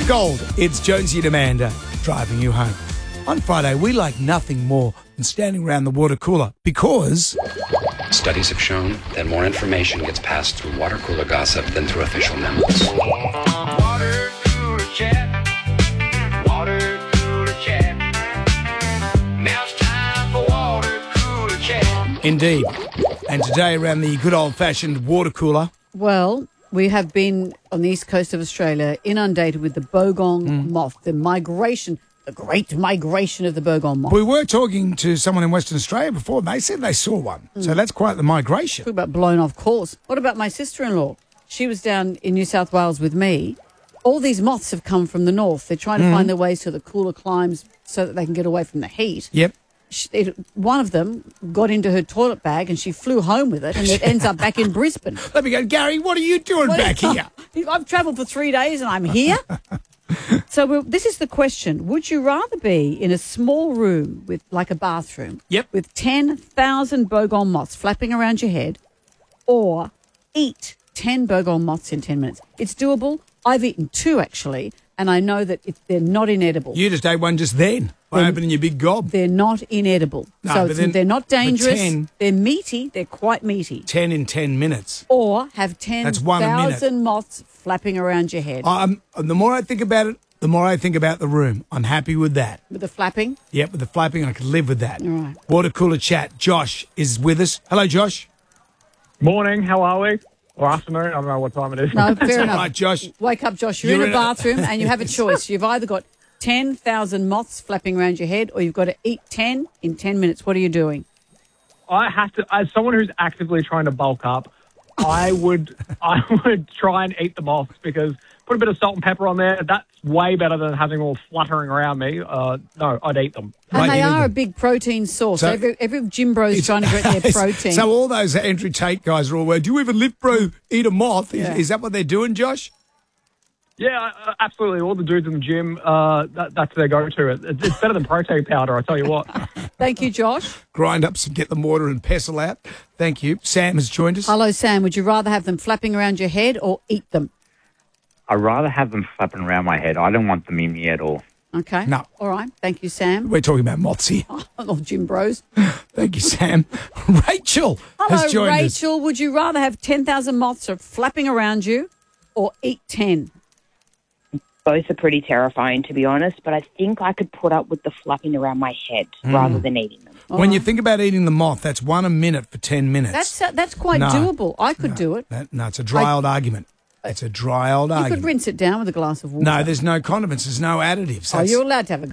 Gold, it's Jonesy and Amanda driving you home. On Friday, we like nothing more than standing around the water cooler because... Studies have shown that more information gets passed through water cooler gossip than through official memos. Water cooler chat. Water cooler chat. Now it's time for water cooler chat. Indeed. And today around the good old-fashioned water cooler... Well, we have been on the east coast of Australia inundated with the bogong moth, the great migration of the bogong moth. We were talking to someone in Western Australia before, and they said they saw one. So that's quite the migration. Talk about blown off course. What about my sister-in-law? She was down in New South Wales with me. All these moths have come from the north. They're trying to find their ways to the cooler climes so that they can get away from the heat. Yep. One of them got into her toilet bag and she flew home with it, and it ends up back in Brisbane. Let me go, Gary, what are you doing back here? I've travelled for 3 days and I'm here. So this is the question. Would you rather be in a small room with like a bathroom with 10,000 bogong moths flapping around your head, or eat 10 bogong moths in 10 minutes? It's doable. I've eaten 2 actually, and I know that they're not inedible. You just ate one just then by opening your big gob. They're not inedible. No, so they're not dangerous. 10, they're meaty. They're quite meaty. 10 in 10 minutes. Or have That's one a minute. 10,000 moths flapping around your head. The more I think about it, the more I think about the room. I'm happy with that. With the flapping? Yep, with the flapping, I can live with that. All right. Water cooler chat. Josh is with us. Hello, Josh. Morning, how are we? Or afternoon, I don't know what time it is. No, fair enough. All right, Josh. Wake up, Josh. You're in a bathroom and you have a choice. You've either got 10,000 moths flapping around your head, or you've got to eat 10 in 10 minutes. What are you doing? I have to, as someone who's actively trying to bulk up, I would try and eat them off, because put a bit of salt and pepper on there. That's way better than having all fluttering around me. No, I'd eat them. And Right, they you are need a them. big protein source. So- every gym bro's trying to get their protein. So all those Andrew Tate guys are all, well, do you even lift, bro, eat a moth? Yeah. Is that what they're doing, Josh? Yeah, absolutely. All the dudes in the gym, that's their go-to. It's better than protein powder, I tell you what. Thank you, Josh. Grind up some, get the mortar and pestle out. Thank you. Sam has joined us. Hello, Sam. Would you rather have them flapping around your head or eat them? I'd rather have them flapping around my head. I don't want them in me at all. Okay. No. All right. Thank you, Sam. We're talking about moths here. Oh, gym bros. Thank you, Sam. Rachel has Hello, joined us. Rachel. Would you rather have 10,000 moths flapping around you or eat 10? Both are pretty terrifying, to be honest, but I think I could put up with the flapping around my head rather than eating them. When you think about eating the moth, that's 1 a minute for 10 minutes. That's quite No. doable. I could do it. No, it's a dry old argument. It's a dry old You argument. could rinse it down with a glass of water. No, there's no condiments. There's no additives. Oh, That's- you're allowed to have a